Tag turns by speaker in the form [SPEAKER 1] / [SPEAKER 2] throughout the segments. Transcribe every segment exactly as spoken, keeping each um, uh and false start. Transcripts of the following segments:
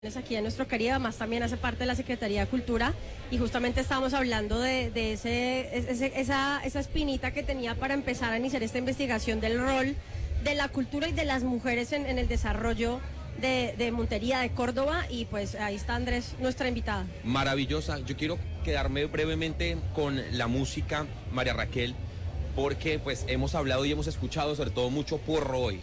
[SPEAKER 1] Aquí en nuestro Caribe, además también hace parte de la Secretaría de Cultura y justamente estábamos hablando de, de ese, ese, esa, esa espinita que tenía para empezar a iniciar esta investigación del rol de la cultura y de las mujeres en, en el desarrollo de, de Montería, de Córdoba, y pues ahí está Andrés, nuestra invitada.
[SPEAKER 2] Maravillosa. Yo quiero quedarme brevemente con la música, María Raquel, porque pues hemos hablado y hemos escuchado sobre todo mucho porro hoy.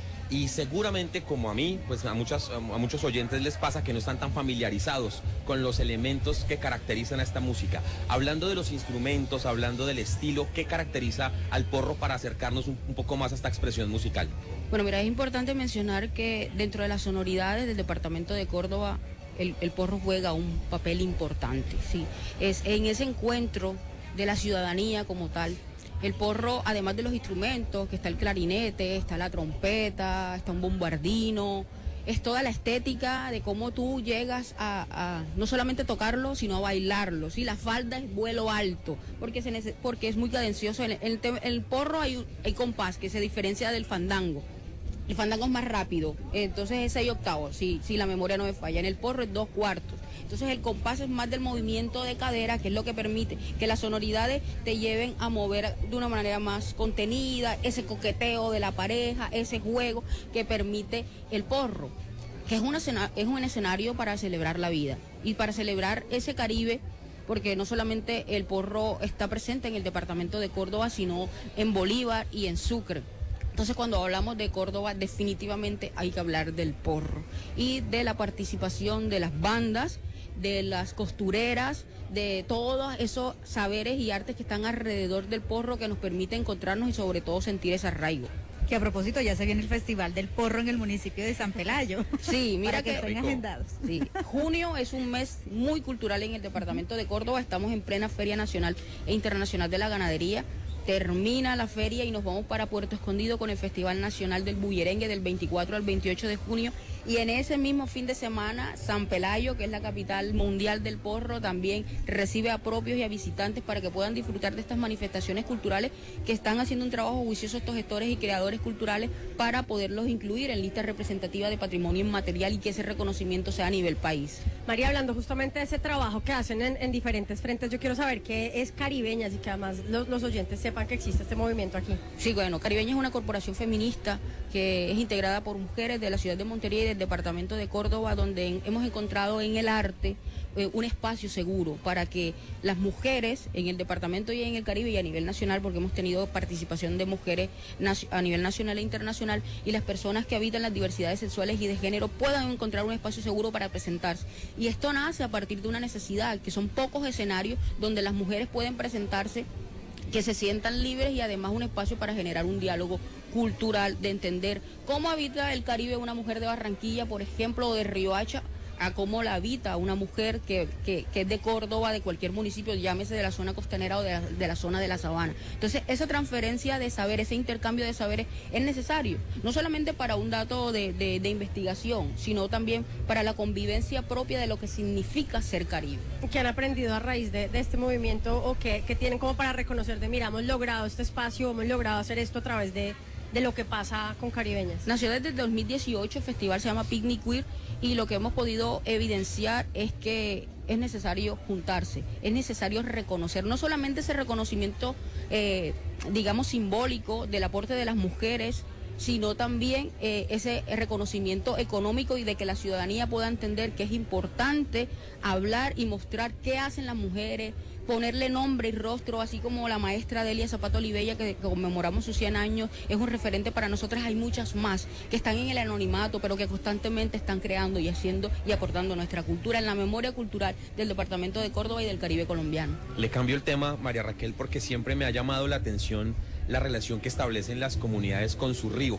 [SPEAKER 2] Y seguramente, como a mí, pues a, muchas, a muchos oyentes les pasa que no están tan familiarizados con los elementos que caracterizan a esta música. Hablando de los instrumentos, hablando del estilo, ¿qué caracteriza al porro para acercarnos un, un poco más a esta expresión musical?
[SPEAKER 3] Bueno, mira, es importante mencionar que dentro de las sonoridades del departamento de Córdoba, el, el porro juega un papel importante, ¿sí? Es en ese encuentro de la ciudadanía como tal. El porro, además de los instrumentos, que está el clarinete, está la trompeta, está un bombardino, es toda la estética de cómo tú llegas a, a no solamente tocarlo, sino a bailarlo, ¿sí? La falda es vuelo alto, porque, se nece- porque es muy cadencioso. En el, en el, el porro hay, un, hay compás que se diferencia del fandango. El fandango es más rápido, entonces es seis octavos, si, si la memoria no me falla. En el porro es dos cuartos. Entonces el compás es más del movimiento de cadera, que es lo que permite que las sonoridades te lleven a mover de una manera más contenida, ese coqueteo de la pareja, ese juego que permite el porro, que es, una escena, es un escenario para celebrar la vida y para celebrar ese Caribe, porque no solamente el porro está presente en el departamento de Córdoba, sino en Bolívar y en Sucre. Entonces, cuando hablamos de Córdoba, definitivamente hay que hablar del porro y de la participación de las bandas, de las costureras, de todos esos saberes y artes que están alrededor del porro, que nos permite encontrarnos y sobre todo sentir ese arraigo.
[SPEAKER 4] Que a propósito ya se viene el Festival del Porro en el municipio de San Pelayo.
[SPEAKER 3] Sí, mira
[SPEAKER 4] para que,
[SPEAKER 3] que
[SPEAKER 4] estén agendados.
[SPEAKER 3] Sí, junio es un mes muy cultural en el departamento de Córdoba. Estamos en plena Feria Nacional e Internacional de la Ganadería. Termina la feria y nos vamos para Puerto Escondido con el Festival Nacional del Bullerengue del veinticuatro al veintiocho de junio. Y en ese mismo fin de semana, San Pelayo, que es la capital mundial del porro, también recibe a propios y a visitantes para que puedan disfrutar de estas manifestaciones culturales que están haciendo un trabajo juicioso estos gestores y creadores culturales para poderlos incluir en lista representativa de patrimonio inmaterial y que ese reconocimiento sea a nivel país.
[SPEAKER 1] María, hablando justamente de ese trabajo que hacen en, en diferentes frentes, yo quiero saber qué es Caribeñas y que además los, los oyentes sepan que existe este movimiento aquí.
[SPEAKER 3] Sí, bueno, Caribeñas es una corporación feminista que es integrada por mujeres de la ciudad de Montería y del departamento de Córdoba, donde en, hemos encontrado en el arte eh, un espacio seguro para que las mujeres en el departamento y en el Caribe y a nivel nacional, porque hemos tenido participación de mujeres a nivel nacional e internacional, y las personas que habitan las diversidades sexuales y de género puedan encontrar un espacio seguro para presentarse. Y esto nace a partir de una necesidad, que son pocos escenarios donde las mujeres pueden presentarse, que se sientan libres y además un espacio para generar un diálogo cultural, de entender cómo habita el Caribe una mujer de Barranquilla, por ejemplo, o de Riohacha, a cómo la habita una mujer que, que, que es de Córdoba, de cualquier municipio, llámese de la zona costanera o de la, de la zona de la sabana. Entonces, esa transferencia de saber, ese intercambio de saberes es necesario, no solamente para un dato de, de, de investigación, sino también para la convivencia propia de lo que significa ser Caribe.
[SPEAKER 1] ¿Qué han aprendido a raíz de, de este movimiento o qué, qué tienen como para reconocer de, mira, hemos logrado este espacio, hemos logrado hacer esto a través de, de lo que pasa con Caribeñas?
[SPEAKER 3] Nació desde el dos mil dieciocho, el festival se llama Picnic Queer, y lo que hemos podido evidenciar es que es necesario juntarse, es necesario reconocer, no solamente ese reconocimiento, eh, digamos, simbólico del aporte de las mujeres, sino también eh, ese reconocimiento económico y de que la ciudadanía pueda entender que es importante hablar y mostrar qué hacen las mujeres, ponerle nombre y rostro, así como la maestra Delia Zapato Olivella, que conmemoramos sus cien años, es un referente para nosotras. Hay muchas más que están en el anonimato, pero que constantemente están creando y haciendo y aportando nuestra cultura en la memoria cultural del departamento de Córdoba y del Caribe colombiano.
[SPEAKER 2] Le cambio el tema, María Raquel, porque siempre me ha llamado la atención la relación que establecen las comunidades con su río,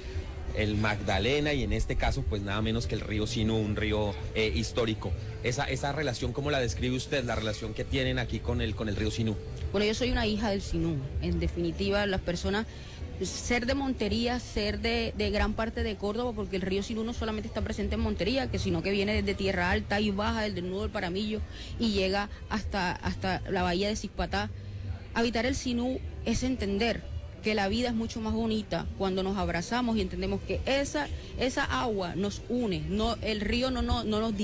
[SPEAKER 2] el Magdalena, y en este caso pues nada menos que el río Sinú, un río eh, histórico. Esa, esa relación, ¿cómo la describe usted, la relación que tienen aquí con el, con el río Sinú?
[SPEAKER 3] Bueno, yo soy una hija del Sinú. En definitiva, las personas, ser de Montería, ser de, de gran parte de Córdoba, porque el río Sinú no solamente está presente en Montería, que sino que viene desde Tierra Alta y baja del desnudo del Paramillo y llega hasta, hasta la bahía de Zispatá. Habitar el Sinú es entender que la vida es mucho más bonita cuando nos abrazamos y entendemos que esa, esa agua nos une, no, el río no, no, no nos